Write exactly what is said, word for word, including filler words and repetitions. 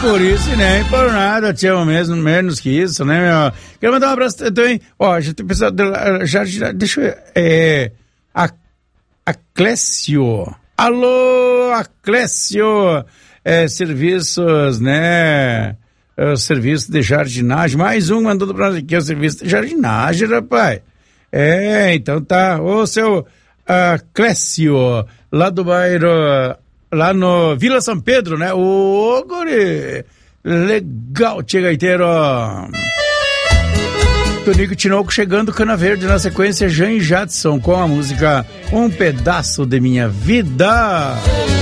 por isso e nem por nada, tinha mesmo, menos que isso, né, meu? Quero mandar um abraço também, ó, já tem pessoal, já, já, deixa eu, é, a, a Clécio, alô, a Clécio, é, serviços, né, é, o serviço de jardinagem, mais um mandando pra nós aqui, o serviço de jardinagem, rapaz, é, então tá, ô seu, a Clécio, lá do bairro, lá no Vila São Pedro, né? Ô, guri! Legal, tia Gaiteiro! Tonico Tinoco chegando, Cana Verde, na sequência, Jean Jadson com a música Um Pedaço de Minha Vida.